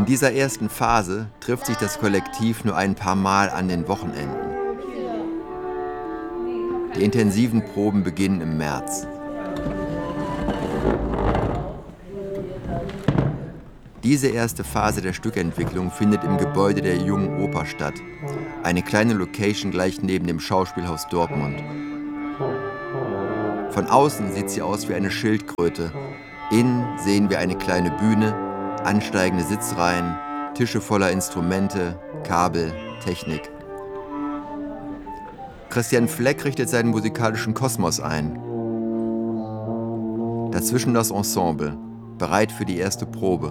In dieser ersten Phase trifft sich das Kollektiv nur ein paar Mal an den Wochenenden. Die intensiven Proben beginnen im März. Diese erste Phase der Stückentwicklung findet im Gebäude der Jungen Oper statt, eine kleine Location gleich neben dem Schauspielhaus Dortmund. Von außen sieht sie aus wie eine Schildkröte. Innen sehen wir eine kleine Bühne, ansteigende Sitzreihen, Tische voller Instrumente, Kabel, Technik. Christian Fleck richtet seinen musikalischen Kosmos ein. Dazwischen das Ensemble, bereit für die erste Probe.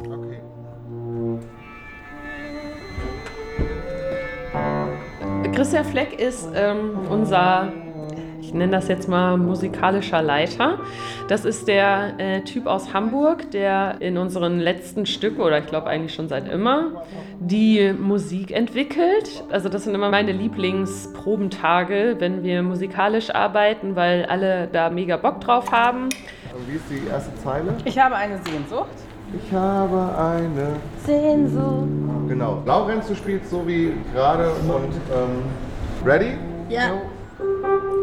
Christian Fleck ist unser, ich nenne das jetzt mal musikalischer Leiter. Das ist der Typ aus Hamburg, der in unseren letzten Stücken, oder ich glaube eigentlich schon seit immer, die Musik entwickelt. Also das sind immer meine Lieblingsprobentage, wenn wir musikalisch arbeiten, weil alle da mega Bock drauf haben. Und wie ist die erste Zeile? Ich habe eine Sehnsucht. Ich habe eine Sehnsucht. Genau. Laurenz, du spielst so wie gerade und ready? Ja.